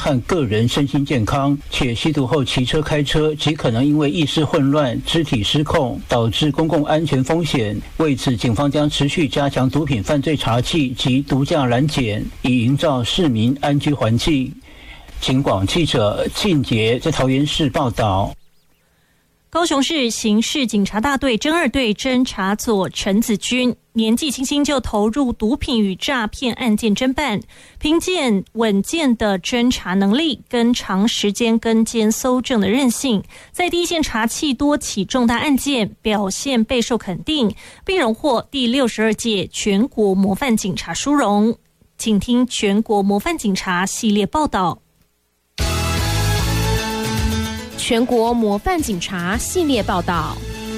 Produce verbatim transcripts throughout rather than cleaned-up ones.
和个人身心健康，且吸毒后骑车开车极可能因为意识混乱、肢体失控导致公共安全风险。为此，警方将持续加强毒品犯罪查缉及毒驾拦检，以营造市民安居环境。警广记者庆杰在桃园市报道。 高雄市刑事警察大队侦二队侦查佐陈子君年纪轻轻就投入毒品与诈骗案件侦办，凭借稳健的侦查能力跟长时间跟监搜证的韧性，在第一线查缉多起重大案件，表现备受肯定，并荣获第六十二届全国模范警察殊荣。请听全国模范警察系列报道。 全国模范警察系列报道。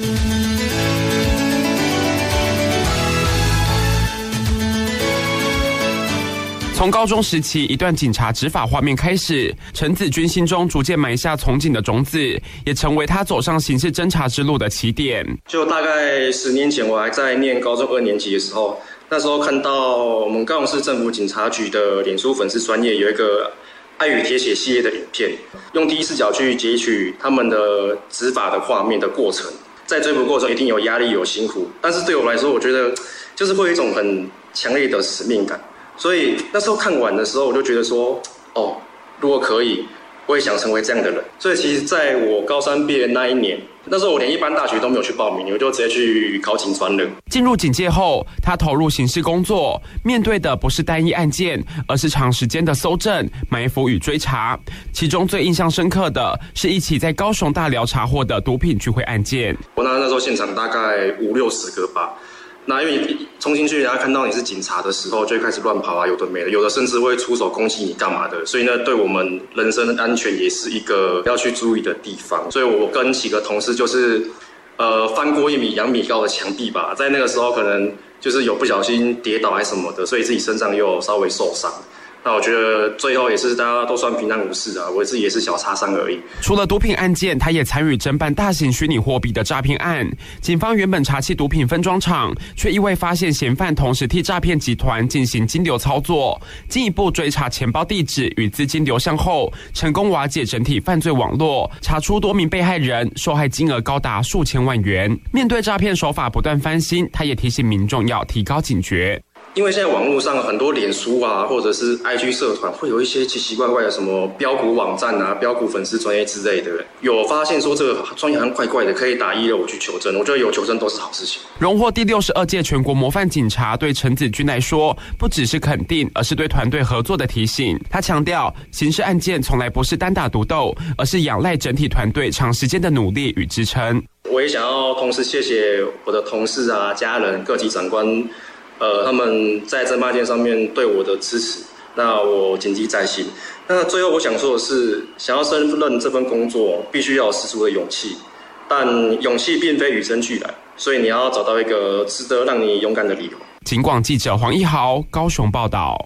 从高中时期一段警察执法画面开始，陈子君心中逐渐埋下从警的种子，也成为他走上刑事侦查之路的起点。 就大概十年前，我还在念高中二年级的时候，那时候看到我们高雄市政府警察局的脸书粉丝专页有一个爱与铁血系列的影片，用第一视角去截取他们的执法的画面的过程。在追捕过程一定有压力有辛苦，但是对我来说，我觉得就是会有一种很强烈的使命感。所以那时候看完的时候，我就觉得说，哦，如果可以，我也想成为这样的人。所以其实在我高三毕业那一年，那时候我连一般大学都没有去报名，我就直接去考警专了。 进入警界后，他投入刑事工作，面对的不是单一案件，而是长时间的搜证、埋伏与追查。其中最印象深刻的是一起在高雄大寮查获的毒品聚会案件。 我那那时候现场大概五六十个吧。那因为你冲进去，人家看到你是警察的时候，就会开始乱跑啊，有的没的，有的甚至会出手攻击你干嘛的。所以呢，对我们人身安全也是一个要去注意的地方。所以我跟几个同事就是，呃，翻过一米两米高的墙壁吧，在那个时候可能就是有不小心跌倒还是什么的，所以自己身上又稍微受伤。那我觉得最后也是大家都算平安无事啊，我自己也是小擦伤而已。 除了毒品案件，他也参与侦办大型虚拟货币的诈骗案。警方原本查缉毒品分装厂，却意外发现嫌犯同时替诈骗集团进行金流操作。进一步追查钱包地址与资金流向后，成功瓦解整体犯罪网络，查出多名被害人，受害金额高达数千万元。面对诈骗手法不断翻新，他也提醒民众要提高警觉。 因为现在网络上很多脸书啊，或者是 I G 社团，会有一些奇奇怪怪的什么标股网站啊、标股粉丝专业之类的，有发现说这个专业好像怪怪的，可以打一六五去求证。我觉得有求证都是好事情。 荣获第六十二届全国模范警察，对陈子君来说，不只是肯定，而是对团队合作的提醒。他强调，刑事案件从来不是单打独斗，而是仰赖整体团队长时间的努力与支撑。 我也想要同时谢谢我的同事啊、家人、各级长官。呃，他们在侦办件上面对我的支持，那我谨记在心。那最后我想说的是，想要胜任这份工作，必须要有十足的勇气，但勇气并非与生俱来，所以你要找到一个值得让你勇敢的理由。 警广记者黄一豪高雄报道。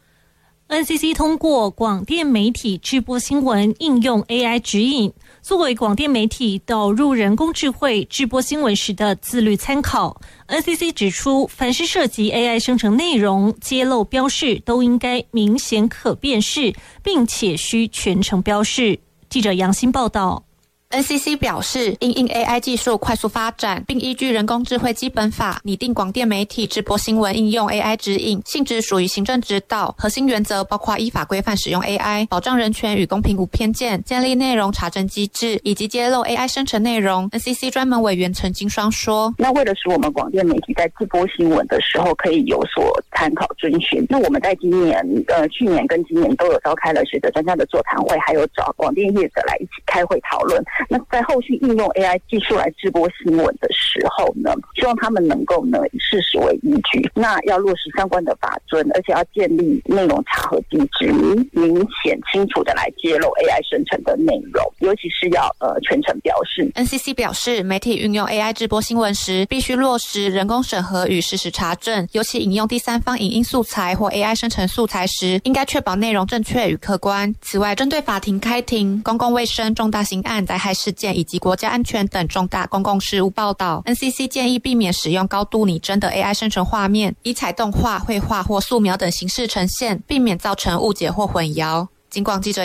N C C 通过广电媒体直播新闻应用 A I 指引，作为广电媒体导入人工智慧直播新闻时的自律参考。N C C 指出，凡是涉及 A I 生成内容、揭露标示，都应该明显可辨识，并且需全程标示。记者杨欣报道。 N C C 表示，因应 A I 技术快速发展，并依据人工智慧基本法拟定广电媒体直播新闻应用 A I 指引，性质属于行政指导，核心原则包括依法规范使用 A I， 保障人权与公平无偏见，建立内容查证机制，以及揭露 A I 生成内容。N C C 专门委员陈金双说， 那为了使我们广电媒体在直播新闻的时候可以有所参考遵循，那我们在今年呃去年跟今年都有召开了学者专家的座谈会，还有找广电业者来一起开会讨论。那在后续应用 A I 技术来直播新闻的时候呢，希望他们能够呢以事实为依据，那要落实相关的法遵，而且要建立内容查核机制，明显清楚的来揭露 A I 生成的内容，尤其是要呃全程标示。 N C C 表示，媒体运用 A I 直播新闻时，必须落实人工审核与事实查证，尤其引用第三方影音素材或 A I 生成素材时，应该确保内容正确与客观。此外，针对法庭开庭、公共卫生、重大刑案、灾害事件以及国家安全等重大公共事务报道， N C C 建议避免使用高度拟真的 A I 生成画面，以彩动画、绘画或素描等形式呈现，避免造成误解或混淆。警广记者